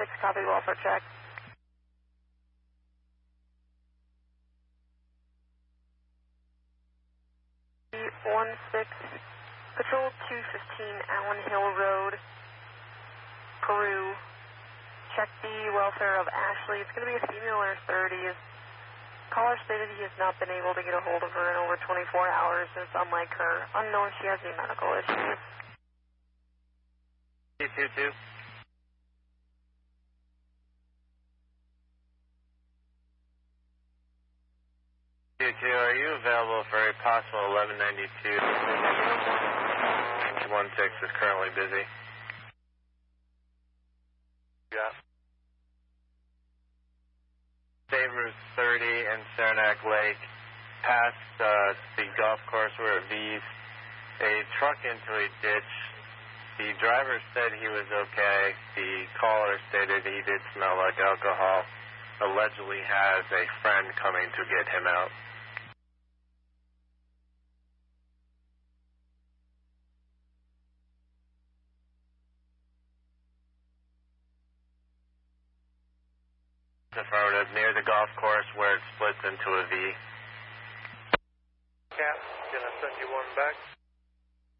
copy, welfare check. 16, Patrol 215, Allen Hill Road, Peru. Check the welfare of Ashley. It's going to be a female in her 30s. Caller stated he has not been able to get a hold of her in over 24 hours, and it's unlike her. Unknown if she has any medical issues. 222. Are you available for a possible 1192? 16 is currently busy. Yeah. State Route 30 and Saranac Lake, past the golf course where it V's, a truck into a ditch. The driver said he was okay. The caller stated he did smell like alcohol. Allegedly has a friend coming to get him out. Affirmative, near the golf course where it splits into a V. Cap, can I send you one back?